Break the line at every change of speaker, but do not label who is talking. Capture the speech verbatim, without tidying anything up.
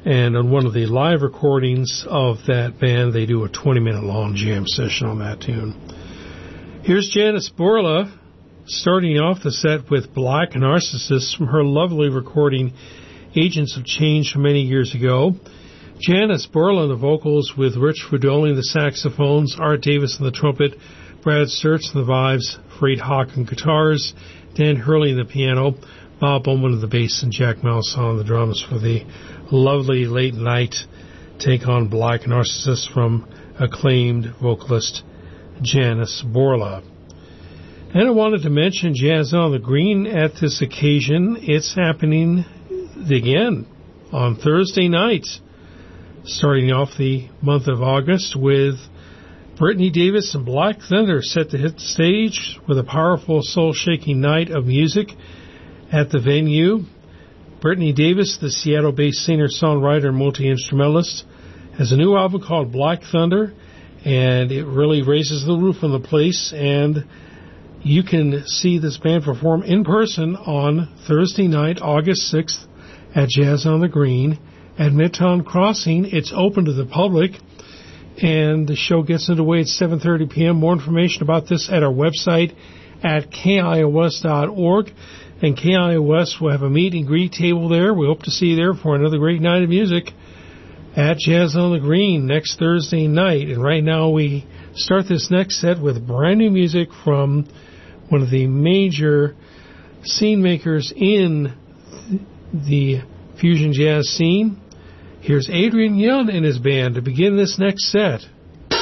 And on one of the live recordings of that band, they do a twenty-minute long jam session on that tune. Here's Janice Borla starting off the set with Black Narcissus from her lovely recording Agents of Change from many years ago. Janice Borla on the vocals with Rich Fudoli on the saxophones, Art Davis on the trumpet, Brad Sturts on the vibes, Fred Hawk on guitars, Dan Hurley on the piano, Bob Bowman on the bass, and Jack Mouse on the drums for the lovely late night take on Black Narcissus from acclaimed vocalist Janice Borla. And I wanted to mention Jazz on the Green at this occasion. It's happening again on Thursday night, starting off the month of August with Brittany Davis and Black Thunder set to hit the stage with a powerful, soul-shaking night of music at the venue. Brittany Davis, the Seattle-based singer-songwriter and multi-instrumentalist, has a new album called Black Thunder, and it really raises the roof on the place. And you can see this band perform in person on Thursday night, August sixth, at Jazz on the Green at Midtown Crossing. It's open to the public, and the show gets underway at seven thirty p.m. More information about this at our website at K I O S dot org. And K I O S will have a meet and greet table there. We hope to see you there for another great night of music at Jazz on the Green next Thursday night. And right now we start this next set with brand new music from one of the major scene makers in the fusion jazz scene. Here's Adrian Young and his band to begin this next set.